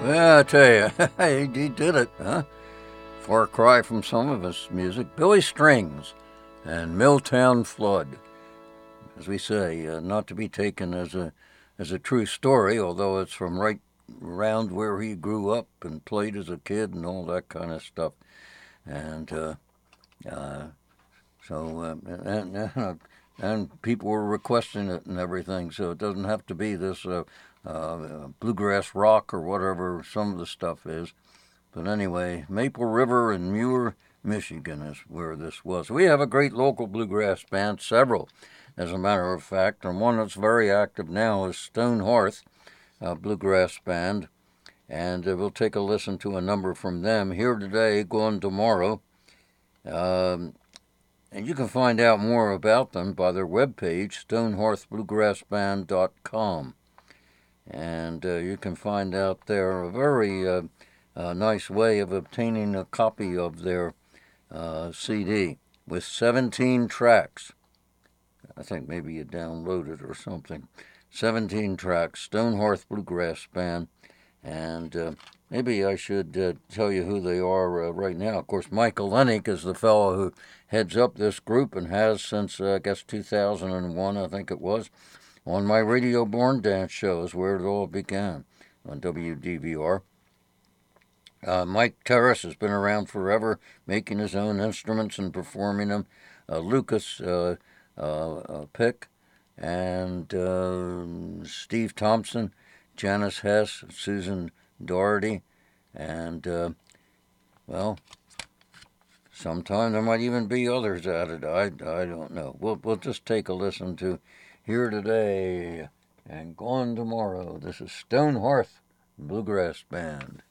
Well, I tell you, he did it, huh? Far cry from some of his music. Billy Strings and Milltown Flood. As we say, not to be taken as a true story, although it's from right around where he grew up and played as a kid and all that kind of stuff. And uh, and people were requesting it and everything, so it doesn't have to be this bluegrass rock or whatever some of the stuff is. But anyway, Maple River and Muir, Michigan is where this was. We have a great local bluegrass band, several, as a matter of fact, and one that's very active now is Stone Hearth Bluegrass Band, and we'll take a listen to a number from them here today, gone tomorrow. Um, and you can find out more about them by their webpage, stonehearthbluegrassband.com. And you can find out there a very nice way of obtaining a copy of their CD with 17 tracks. I think maybe you download it or something. 17 tracks, Stonehearth Bluegrass Band. And maybe I should tell you who they are right now. Of course, Michael Lennick is the fellow who heads up this group and has since, I guess, 2001, I think it was, on my Radio Born Dance show is where it all began on WDVR. Mike Terrace has been around forever, making his own instruments and performing them. Lucas Pick and Steve Thompson, Janice Hess, Susan Doherty, and, well, sometime there might even be others added. I don't know. We'll just take a listen to Here Today and Gone Tomorrow. This is Stonehearth Bluegrass Band.